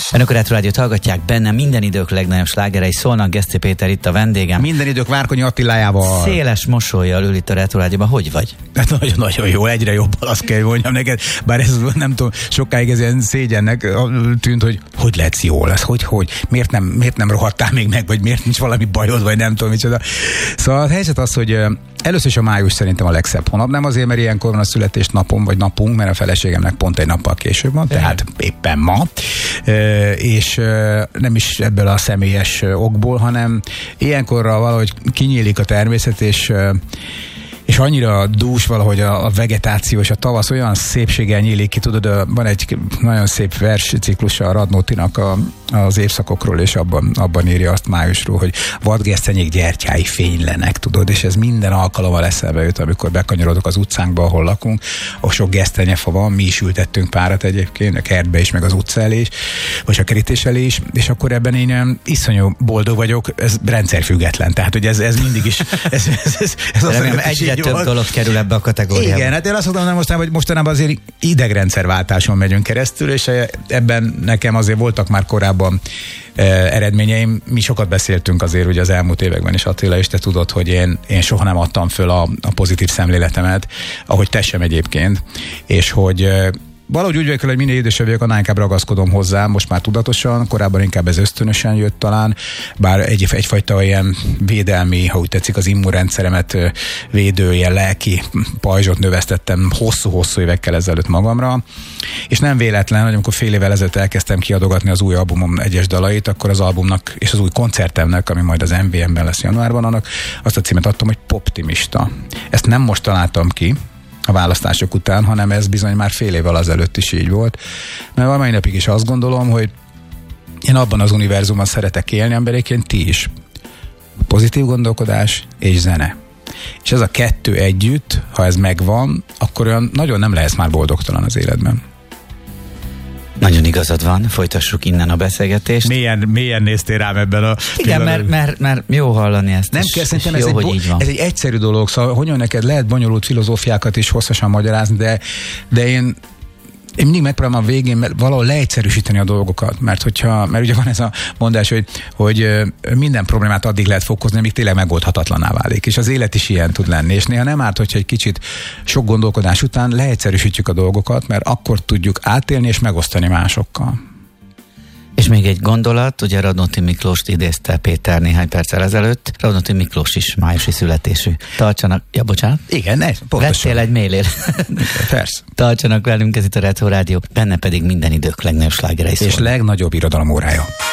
Önök a Retro Rádiót hallgatják, benne minden idők legnagyobb slágerei szólnak. Geszti Péter itt a vendégem. Minden idők Várkonyi Attilájával. Széles mosollyal ül itt a Retro Rádióban. Hogy vagy? Hát nagyon jó, egyre jobban, azt kell mondjam neked. Bár ez nem tudom, sokáig ez ilyen szégyennek tűnt, hogy lehetsz jól, ez hogy miért nem rohadtál még meg, vagy miért nincs valami bajod, vagy nem tudom micsoda. Szóval a helyzet az, hogy először is a május szerintem a legszebb hónap, nem azért, mert ilyenkor van a születésnapom, vagy napunk, mert a feleségemnek pont egy nappal később van, tehát éppen ma. És nem is ebből a személyes okból, hanem ilyenkorra valahogy kinyílik a természet, és annyira dús valahogy a vegetáció, és a tavasz olyan szépséggel nyílik ki, tudod, van egy nagyon szép versciklusa a Radnótinak az évszakokról, és abban írja azt májusról, hogy vadgesztenyék gyertyái fénylenek, tudod, és ez minden alkalommal eszembe jut, amikor bekanyarodok az utcánkba, ahol lakunk, ahol sok gesztenyefa van, mi is ültettünk párat egyébként, a kertbe is, meg az utca elé is, vagy a kerítés elé is, és akkor ebben én iszonyú boldog vagyok, ez rendszerfüggetlen, tehát hogy ez mindig is, ez egyre több dolog kerül ebbe a kategóriába. Igen, hát én azt mondom, hogy mostanában azért idegrendszerváltáson megyünk keresztül, és ebben nekem azért voltak már korábban eredményeim. Mi sokat beszéltünk azért ugye az elmúlt években is, Attila, és te tudod, hogy én soha nem adtam föl a pozitív szemléletemet, ahogy te sem egyébként, és hogy valahogy úgy vagyok, hogy minél idősebb vagyok, annál inkább ragaszkodom hozzá, most már tudatosan, korábban inkább ez ösztönösen jött talán, bár egyfajta ilyen védelmi, ha úgy tetszik, az immunrendszeremet védő, ilyen lelki pajzsot növesztettem hosszú-hosszú évekkel ezelőtt magamra, és nem véletlen, hogy amikor fél évvel ezelőtt elkezdtem kiadogatni az új albumom egyes dalait, akkor az albumnak és az új koncertemnek, ami majd az MVM-ben lesz januárban, annak azt a címet adtam, hogy Poptimista. Ezt nem most találtam ki a választások után, hanem ez bizony már fél évvel azelőtt is így volt. Mert valamely napig is azt gondolom, hogy én abban az univerzumban szeretek élni, emberéként ti is. Pozitív gondolkodás és zene. És ez a kettő együtt, ha ez megvan, akkor olyan nagyon nem lehetsz már boldogtalan az életben. Nagyon igazad van, folytassuk innen a beszélgetést. Milyen néztél rám ebben a... Igen, mert jó hallani ezt. Nem kell, szerintem ez egy egyszerű dolog, szóval hogyan neked lehet bonyolult filozófiákat is hosszasan magyarázni, de én mindig megpróbálom a végén valahol leegyszerűsíteni a dolgokat, mert ugye van ez a mondás, hogy minden problémát addig lehet fokozni, amíg tényleg megoldhatatlanná válik, és az élet is ilyen tud lenni, és néha nem árt, hogyha egy kicsit sok gondolkodás után leegyszerűsítjük a dolgokat, mert akkor tudjuk átélni és megosztani másokkal. És még egy gondolat, ugye Radnóti Miklóst idézte Péter néhány perccel ezelőtt. Radnóti Miklós is májusi születésű. Tartsanak, bocsánat? Igen, pontosan. Vettél egy mailér. Persze. Tartsanak velünk, ez itt a Retro Rádió, benne pedig minden idők legnagyobb slágerei szól. És legnagyobb irodalom órája.